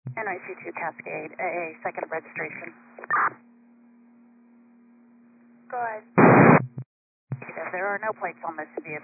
NIC2 Cascade, AA, second of registration. Go ahead. There are no plates on this vehicle.